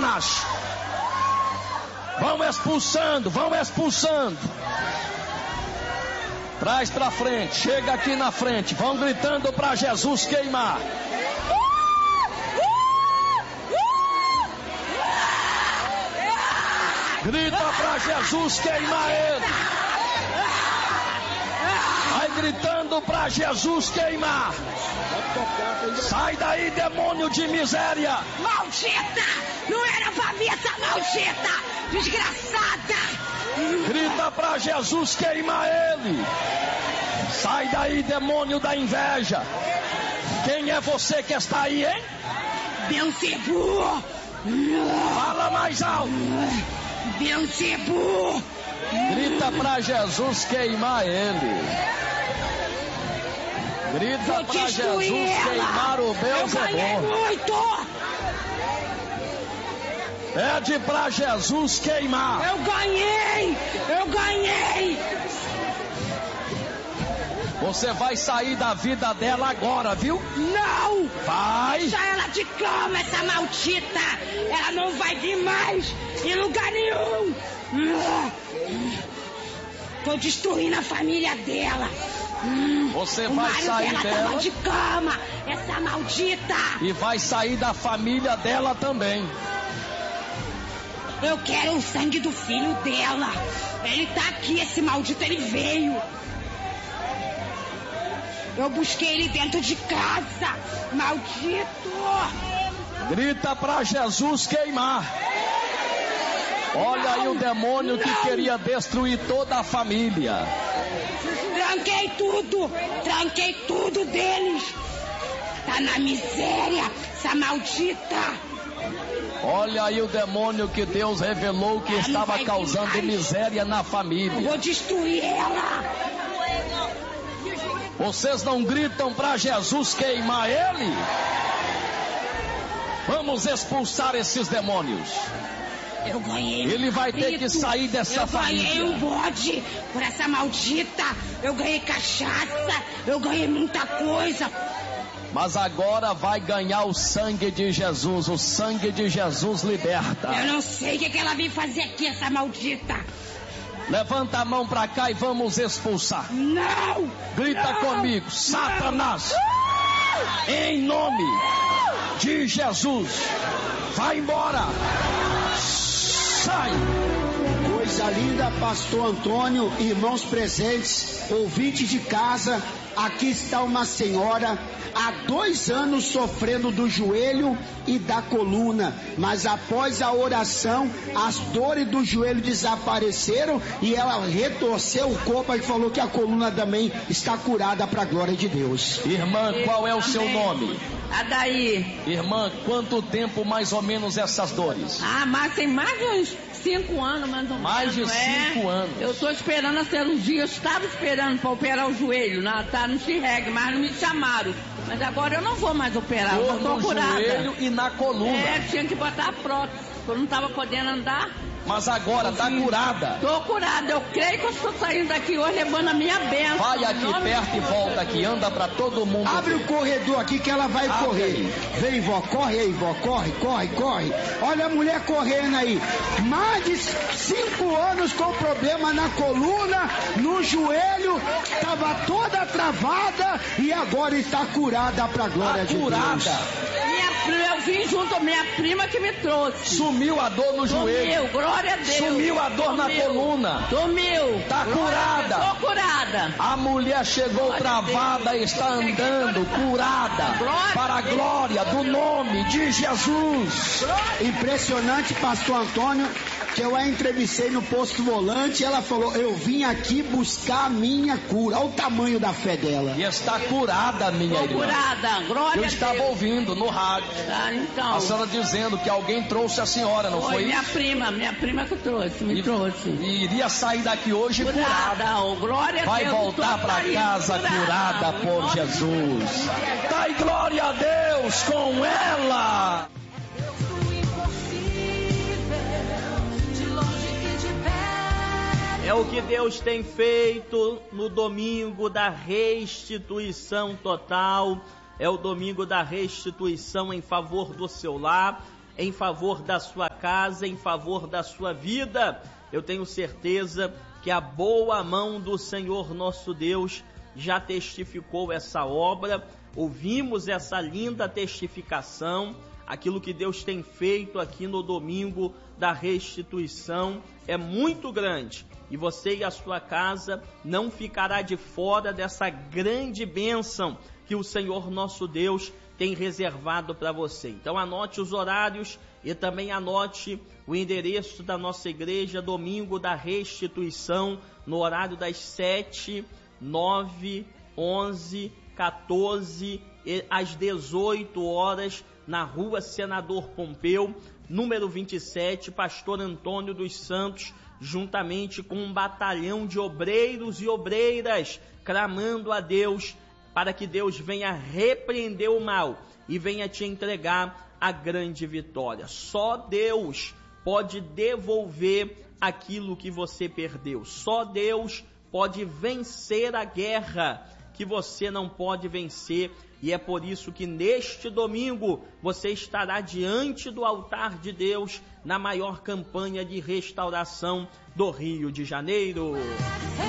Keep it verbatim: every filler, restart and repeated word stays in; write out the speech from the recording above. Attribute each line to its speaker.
Speaker 1: Satanás. Vão expulsando, vão expulsando. Traz pra frente, chega aqui na frente. Vão gritando pra Jesus queimar. Grita pra Jesus queimar ele. Vai gritando pra Jesus queimar. Sai daí, demônio de miséria.
Speaker 2: Maldita! Não era pra mim essa maldita! Desgraçada!
Speaker 1: Grita pra Jesus queimar ele. Sai daí, demônio da inveja. Quem é você que está aí, hein?
Speaker 2: Belzebu!
Speaker 1: Fala mais alto.
Speaker 2: Belzebu!
Speaker 1: Grita pra Jesus queimar ele. Grita pra Jesus
Speaker 2: ela.
Speaker 1: queimar o Belzebu.
Speaker 2: Muito!
Speaker 1: Pede pra Jesus queimar.
Speaker 2: Eu ganhei! Eu ganhei!
Speaker 1: Você vai sair da vida dela agora, viu?
Speaker 2: Não!
Speaker 1: Vai!
Speaker 2: Deixa ela de cama, essa maldita! Ela não vai vir mais em lugar nenhum! Tô destruindo a família dela!
Speaker 1: Você
Speaker 2: o
Speaker 1: vai sair
Speaker 2: dela
Speaker 1: dela
Speaker 2: tava de cama, essa maldita!
Speaker 1: E vai sair da família dela também.
Speaker 2: Eu quero o sangue do filho dela. Ele tá aqui, esse maldito, ele veio. Eu busquei ele dentro de casa. Maldito!
Speaker 1: Grita pra Jesus queimar. Olha não, aí o demônio não. que queria destruir toda a família.
Speaker 2: Tranquei tudo. Tranquei tudo deles. Tá na miséria, essa maldita.
Speaker 1: Olha aí o demônio que Deus revelou que ela estava causando miséria na família.
Speaker 2: Eu vou destruir ela.
Speaker 1: Vocês não gritam para Jesus queimar ele? Vamos expulsar esses demônios.
Speaker 2: Eu ganhei.
Speaker 1: Ele vai ter que sair dessa
Speaker 2: eu
Speaker 1: família.
Speaker 2: Eu ganhei um bode por essa maldita. Eu ganhei cachaça. Eu ganhei muita coisa.
Speaker 1: Mas agora vai ganhar o sangue de Jesus. O sangue de Jesus liberta.
Speaker 2: Eu não sei o que, que ela veio fazer aqui, essa maldita.
Speaker 1: Levanta a mão pra cá e vamos expulsar.
Speaker 2: Não!
Speaker 1: Grita
Speaker 2: não,
Speaker 1: comigo, Satanás. Não. Em nome de Jesus. Vai embora. Sai.
Speaker 3: Coisa linda, pastor Antônio, irmãos presentes, ouvintes de casa. Aqui está uma senhora há dois anos sofrendo do joelho e da coluna, mas após a oração as dores do joelho desapareceram e ela retorceu o corpo e falou que a coluna também está curada para a glória de Deus.
Speaker 1: Irmã, qual é o seu nome?
Speaker 4: Adaí.
Speaker 1: Irmã, quanto tempo mais ou menos essas dores?
Speaker 4: Ah, mas tem mais de uns cinco anos, mais ou menos.
Speaker 1: Mais de cinco
Speaker 4: é.
Speaker 1: anos.
Speaker 4: Eu estou esperando a cirurgia, eu estava esperando para operar o joelho, na, tá no X-Reg, mas não me chamaram. Mas agora eu não vou mais operar,
Speaker 1: Dor
Speaker 4: eu estou
Speaker 1: no
Speaker 4: curada.
Speaker 1: joelho e na coluna.
Speaker 4: É, tinha que botar a prótese, eu não estava podendo andar.
Speaker 1: Mas agora está curada.
Speaker 4: Estou curada, eu creio que eu estou saindo daqui hoje levando a minha bênção.
Speaker 1: Vai aqui perto e volta aqui, anda para todo mundo.
Speaker 3: Abre ver. O corredor aqui que ela vai Abre correr. Aí. Vem, vó, corre aí, vó, corre, corre, corre. Olha a mulher correndo aí. Mais de cinco anos com problema na coluna, no joelho, estava toda travada e agora está curada para a glória tá de
Speaker 1: curada.
Speaker 3: Deus.
Speaker 4: Minha, eu vim junto a minha prima que me trouxe.
Speaker 1: Sumiu a dor no
Speaker 4: Sumiu,
Speaker 1: joelho.
Speaker 4: Glória a Deus.
Speaker 1: Sumiu a dor
Speaker 4: Sumiu.
Speaker 1: na coluna.
Speaker 4: Sumiu.
Speaker 1: Tá curada.
Speaker 4: Tô curada.
Speaker 1: A mulher chegou glória travada e está andando curada. Glória para a glória do nome de Jesus.
Speaker 3: Impressionante, pastor Antônio, que eu a entrevistei no posto volante e ela falou, eu vim aqui buscar a minha cura. Olha o tamanho da fé dela.
Speaker 1: E está curada, minha
Speaker 4: Tô
Speaker 1: irmã.
Speaker 4: curada, glória
Speaker 1: eu
Speaker 4: a
Speaker 1: estava
Speaker 4: Deus.
Speaker 1: ouvindo no rádio.
Speaker 4: Tá, então.
Speaker 1: A senhora dizendo que alguém trouxe a senhora, não foi,
Speaker 4: foi minha
Speaker 1: isso?
Speaker 4: prima, minha prima que trouxe, me
Speaker 1: e,
Speaker 4: trouxe.
Speaker 1: E iria sair daqui hoje curada.
Speaker 4: Curada, oh, glória a
Speaker 1: Vai
Speaker 4: Deus.
Speaker 1: Vai voltar para casa curada, curada por Jesus. Dai glória a Deus com ela.
Speaker 5: É o que Deus tem feito no domingo da restituição total. É o domingo da restituição em favor do seu lar. em favor da sua casa, em favor da sua vida. Eu tenho certeza que a boa mão do Senhor nosso Deus já testificou essa obra. Ouvimos essa linda testificação. Aquilo que Deus tem feito aqui no domingo da restituição é muito grande. E você e a sua casa não ficará de fora dessa grande bênção que o Senhor nosso Deus tem reservado para você. Então anote os horários e também anote o endereço da nossa igreja, domingo da restituição, no horário das sete, nove, onze, quatorze e às dezoito horas, na rua Senador Pompeu, número vinte e sete, Pastor Antônio dos Santos, juntamente com um batalhão de obreiros e obreiras, clamando a Deus para que Deus venha repreender o mal e venha te entregar a grande vitória. Só Deus pode devolver aquilo que você perdeu. Só Deus pode vencer a guerra que você não pode vencer. E é por isso que neste domingo você estará diante do altar de Deus na maior campanha de restauração do Rio de Janeiro.